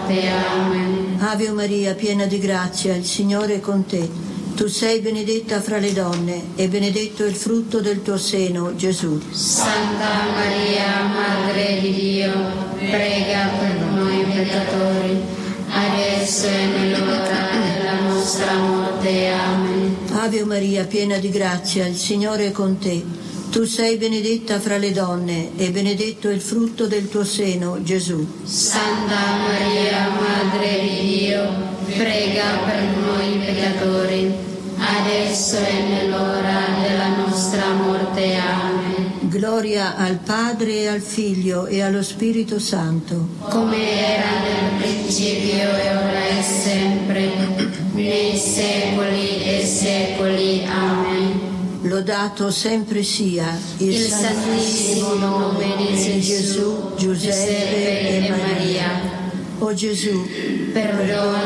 morte. Amen. Ave Maria, piena di grazia, il Signore è con te. Tu sei benedetta fra le donne e benedetto il frutto del tuo seno, Gesù. Santa Maria, Madre di Dio, prega per noi peccatori, adesso e nell'ora della nostra morte. Amen. Ave Maria, piena di grazia, il Signore è con te. Tu sei benedetta fra le donne e benedetto il frutto del tuo seno, Gesù. Santa Maria, Madre di Dio, prega per noi peccatori, adesso e nell'ora della nostra morte. Amen. Gloria al Padre e al Figlio e allo Spirito Santo. Come era nel principio e ora e sempre, nei secoli e secoli. Amen. Lodato sempre sia Il Santissimo nome di Gesù, Giuseppe e Maria. O Gesù, Perdona